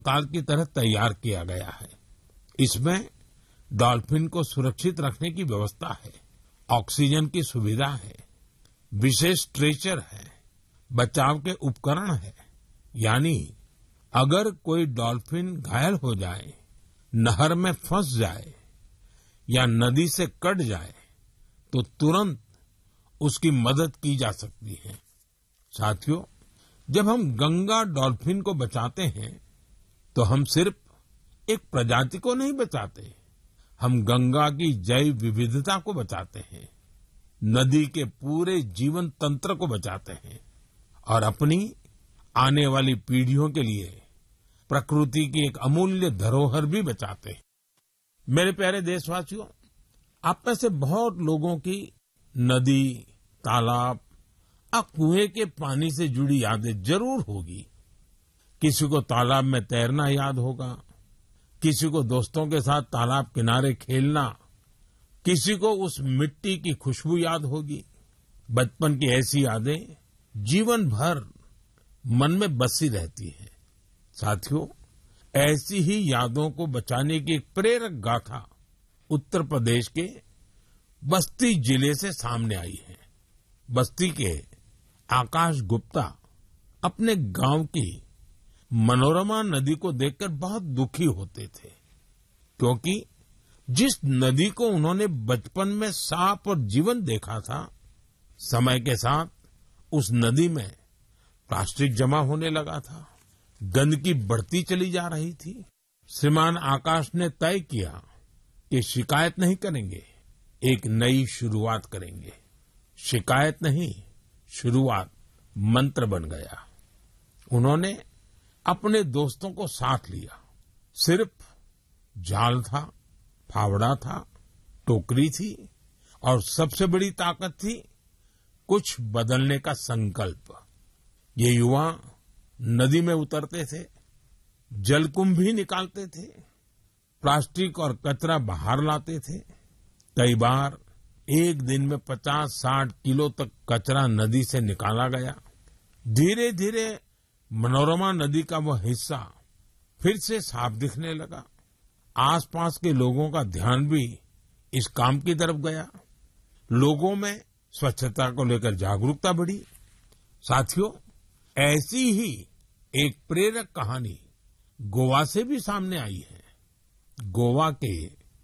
ताल की तरह तैयार किया गया है। इसमें डॉल्फिन को सुरक्षित रखने की व्यवस्था है, ऑक्सीजन की सुविधा है, विशेष स्ट्रेचर है, बचाव के उपकरण है। यानी अगर कोई डॉल्फिन घायल हो जाए, नहर में फंस जाए या नदी से कट जाए तो तुरंत उसकी मदद की जा सकती है। साथियों, जब हम गंगा डॉल्फिन को बचाते हैं तो हम सिर्फ एक प्रजाति को नहीं बचाते, हम गंगा की जैव विविधता को बचाते हैं, नदी के पूरे जीवन तंत्र को बचाते हैं और अपनी आने वाली पीढ़ियों के लिए प्रकृति की एक अमूल्य धरोहर भी बचाते हैं। मेरे प्यारे देशवासियों, आप में से बहुत लोगों की नदी, तालाब और कुएं के पानी से जुड़ी यादें जरूर होगी। किसी को तालाब में तैरना याद होगा, किसी को दोस्तों के साथ तालाब किनारे खेलना, किसी को उस मिट्टी की खुशबू याद होगी। बचपन की ऐसी यादें जीवन भर मन में बसी रहती हैं। साथियों, ऐसी ही यादों को बचाने की एक प्रेरक गाथा उत्तर प्रदेश के बस्ती जिले से सामने आई है। बस्ती के आकाश गुप्ता अपने गांव की मनोरमा नदी को देखकर बहुत दुखी होते थे, क्योंकि जिस नदी को उन्होंने बचपन में साफ और जीवन देखा था, समय के साथ उस नदी में प्लास्टिक जमा होने लगा था, गंदगी बढ़ती चली जा रही थी। श्रीमान आकाश ने तय किया कि शिकायत नहीं करेंगे, एक नई शुरुआत करेंगे। शिकायत नहीं, शुरुआत मंत्र बन गया। उन्होंने अपने दोस्तों को साथ लिया। सिर्फ जाल था, फावड़ा था, टोकरी थी और सबसे बड़ी ताकत थी कुछ बदलने का संकल्प। ये युवा नदी में उतरते थे, जलकुंभ भी निकालते थे, प्लास्टिक और कचरा बाहर लाते थे। कई बार एक दिन में 50-60 किलो तक कचरा नदी से निकाला गया। धीरे धीरे मनोरमा नदी का वह हिस्सा फिर से साफ दिखने लगा। आसपास के लोगों का ध्यान भी इस काम की तरफ गया। लोगों में स्वच्छता को लेकर जागरूकता बढ़ी। साथियों, ऐसी ही एक प्रेरक कहानी गोवा से भी सामने आई है। गोवा के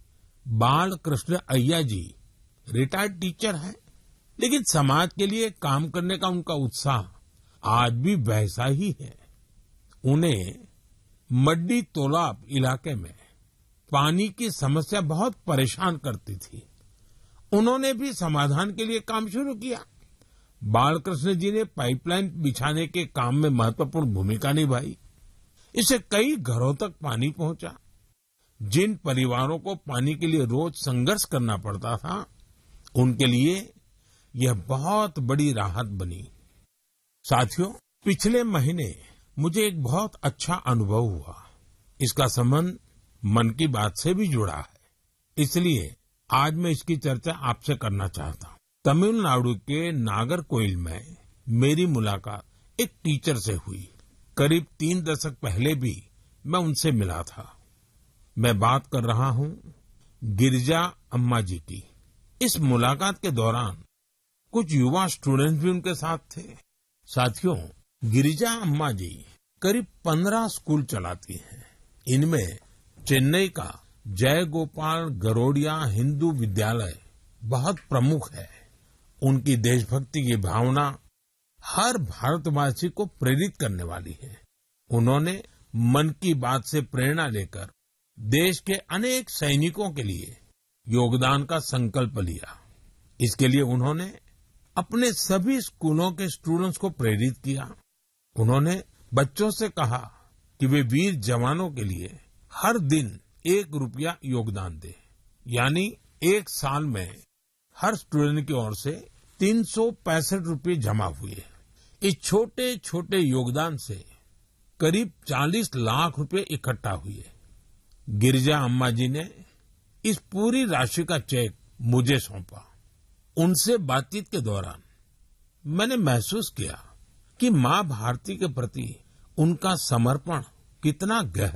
बाल कृष्ण अय्या जी रिटायर्ड टीचर हैं, लेकिन समाज के लिए काम करने का उनका उत्साह आज भी वैसा ही है। उन्हें मड्डी तोलाब इलाके में पानी की समस्या बहुत परेशान करती थी। उन्होंने भी समाधान के लिए काम शुरू किया। बालकृष्ण जी ने पाइपलाइन बिछाने के काम में महत्वपूर्ण भूमिका निभाई। इससे कई घरों तक पानी पहुंचा। जिन परिवारों को पानी के लिए रोज संघर्ष करना पड़ता था, उनके लिए यह बहुत बड़ी राहत बनी। साथियों, पिछले महीने मुझे एक बहुत अच्छा अनुभव हुआ। इसका संबंध मन की बात से भी जुड़ा है, इसलिए आज मैं इसकी चर्चा आपसे करना चाहता हूँ। तमिलनाडु के नागरकोइल में मेरी मुलाकात एक टीचर से हुई। करीब 3 दशक पहले भी मैं उनसे मिला था। मैं बात कर रहा हूँ गिरिजा अम्मा जी की। इस मुलाकात के दौरान कुछ युवा स्टूडेंट्स भी उनके साथ थे। साथियों, गिरिजा अम्मा जी करीब 15 स्कूल चलाती हैं। इनमें चेन्नई का जय गोपाल गरोडिया हिंदू विद्यालय बहुत प्रमुख है। उनकी देशभक्ति की भावना हर भारतवासी को प्रेरित करने वाली है। उन्होंने मन की बात से प्रेरणा लेकर देश के अनेक सैनिकों के लिए योगदान का संकल्प लिया। इसके लिए उन्होंने अपने सभी स्कूलों के स्टूडेंट्स को प्रेरित किया। उन्होंने बच्चों से कहा कि वे वीर जवानों के लिए हर दिन 1 रुपया योगदान दें। यानी एक साल में हर स्टूडेंट की ओर से 365 रुपये जमा हुए। इस छोटे छोटे योगदान से करीब 40 लाख रुपए इकट्ठा हुए। गिरिजा अम्मा जी ने इस पूरी राशि का चेक मुझे सौंपा। उनसे बातचीत के दौरान मैंने महसूस किया कि माँ भारती के प्रति उनका समर्पण कितना गहरा